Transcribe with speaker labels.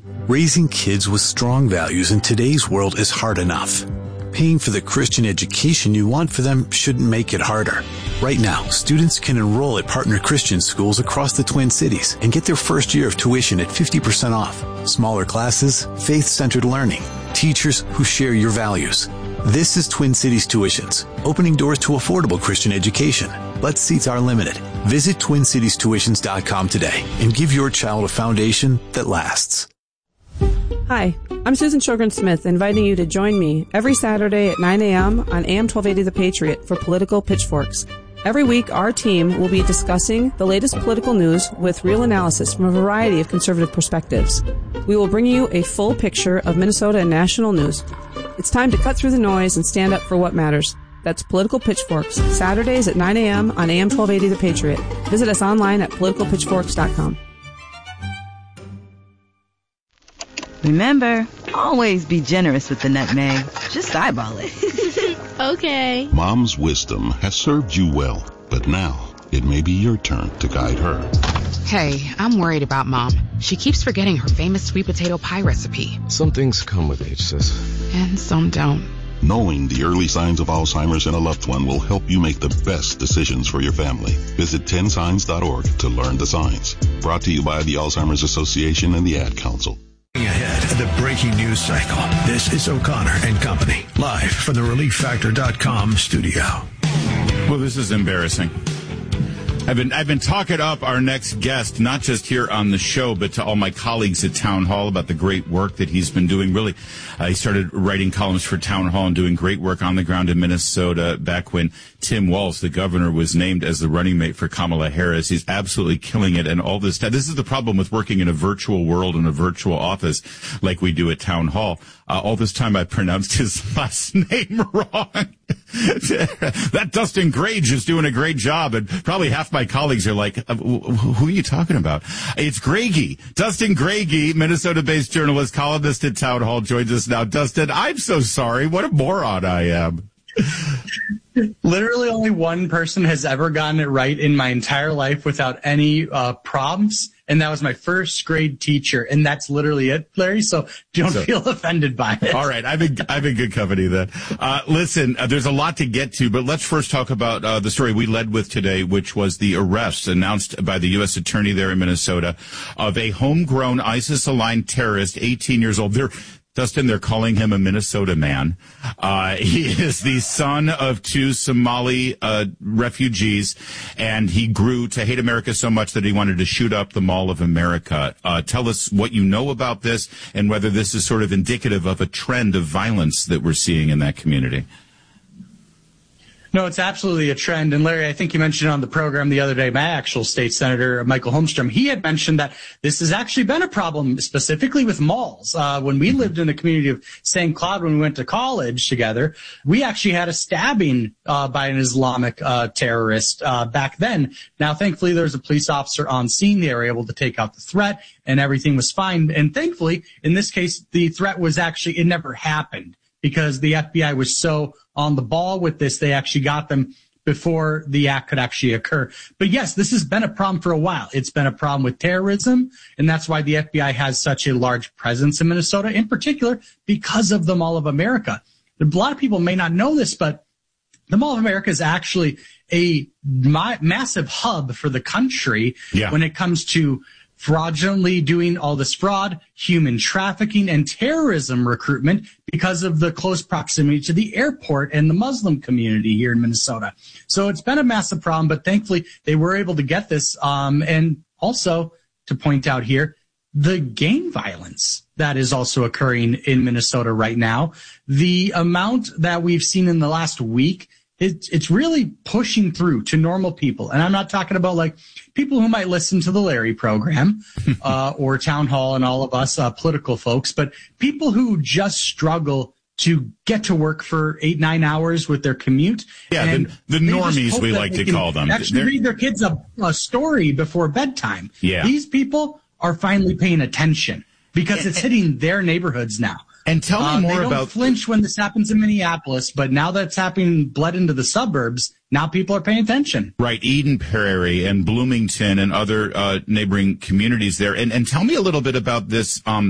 Speaker 1: Raising kids with strong values in today's world is hard enough. Paying for the Christian education you want for them shouldn't make it harder. Right now, students can enroll at partner Christian schools across the Twin Cities and get their first year of tuition at 50% off. Smaller classes, faith-centered learning, teachers who share your values. This is Twin Cities Tuitions, opening doors to affordable Christian education. But seats are limited. Visit TwinCitiesTuitions.com today and give your child a foundation that lasts.
Speaker 2: Hi, I'm Susan Sjogren-Smith, inviting you to join me every Saturday at 9 a.m. on AM 1280 The Patriot for Political Pitchforks. Every week, our team will be discussing the latest political news with real analysis from a variety of conservative perspectives. We will bring you a full picture of Minnesota and national news. It's time to cut through the noise and stand up for what matters. That's Political Pitchforks, Saturdays at 9 a.m. on AM 1280 The Patriot. Visit us online at politicalpitchforks.com.
Speaker 3: Remember, always be generous with the nutmeg. Just eyeball it.
Speaker 4: Okay.
Speaker 5: Mom's wisdom has served you well, but now it may be your turn to guide her.
Speaker 6: Hey, I'm worried about Mom. She keeps forgetting her famous sweet potato pie recipe.
Speaker 7: Some things come with age, sis.
Speaker 6: And some don't.
Speaker 5: Knowing the early signs of Alzheimer's in a loved one will help you make the best decisions for your family. Visit 10signs.org to learn the signs. Brought to you by the Alzheimer's Association and the Ad Council.
Speaker 8: Ahead of the breaking news cycle, this is O'Connor and Company, live from the ReliefFactor.com studio.
Speaker 9: Well, this is embarrassing. I've been talking up our next guest, not just here on the show, but to all my colleagues at Town Hall about the great work that he's been doing. Really, he started writing columns for Town Hall and doing great work on the ground in Minnesota back when Tim Walz, the governor, was named as the running mate for Kamala Harris. He's absolutely killing it, and all this time. This is the problem with working in a virtual world, in a virtual office like we do at Town Hall. All this time I pronounced his last name wrong. That Dustin Grage is doing a great job, and probably half my colleagues are like, who are you talking about? It's Grage. Dustin Grage, Minnesota-based journalist, columnist at Town Hall, joins us now. Dustin, I'm so sorry. What a moron I am.
Speaker 10: Literally only one person has ever gotten it right in my entire life without any prompts, and that was my first grade teacher, and that's literally it, Larry, so don't feel offended by it.
Speaker 9: All right, I'm in good company then. Listen, there's a lot to get to, but let's first talk about the story we led with today, which was the arrest announced by the U.S. Attorney there in Minnesota of a homegrown ISIS-aligned terrorist, 18 years old. Dustin, they're calling him a Minnesota man. He is the son of two Somali refugees, and he grew to hate America so much that he wanted to shoot up the Mall of America. Tell us what you know about this and whether this is sort of indicative of a trend of violence that we're seeing in that community.
Speaker 10: No, it's absolutely a trend. And Larry, I think you mentioned on the program the other day, my actual state senator, Michael Holmstrom, he had mentioned that this has actually been a problem specifically with malls. When we lived in the community of St. Cloud, when we went to college together, we actually had a stabbing by an Islamic terrorist back then. Now, thankfully, there was a police officer on scene. They were able to take out the threat, and everything was fine. And thankfully, in this case, the threat was actually, it never happened, because the FBI was so on the ball with this, they actually got them before the act could actually occur. But yes, this has been a problem for a while. It's been a problem with terrorism, and that's why the FBI has such a large presence in Minnesota, in particular because of the Mall of America. A lot of people may not know this, but the Mall of America is actually a massive hub for the country when it comes to fraudulently doing all this fraud, human trafficking, and terrorism recruitment because of the close proximity to the airport and the Muslim community here in Minnesota. So it's been a massive problem, but thankfully they were able to get this. And also to point out here, the gang violence that is also occurring in Minnesota right now, the amount that we've seen in the last week, it's really pushing through to normal people. And I'm not talking about like people who might listen to the Larry program or Town Hall and all of us political folks, but people who just struggle to get to work for 8-9 hours with their commute.
Speaker 9: Yeah,
Speaker 10: and
Speaker 9: the normies, we like to call them.
Speaker 10: Actually read their kids a story before bedtime.
Speaker 9: Yeah.
Speaker 10: These people are finally paying attention because it's hitting their neighborhoods now.
Speaker 9: And tell me more
Speaker 10: they don't flinch when this happens in Minneapolis, but now that's happening, bled into the suburbs, now people are paying attention.
Speaker 9: Right, Eden Prairie and Bloomington and other neighboring communities there. And tell me a little bit about this